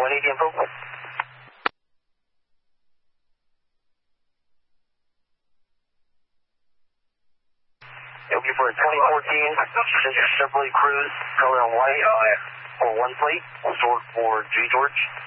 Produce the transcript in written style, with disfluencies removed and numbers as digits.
need the info. It'll be for a 2014 Chevrolet Cruze, color on white, or one plate, stored for G. George.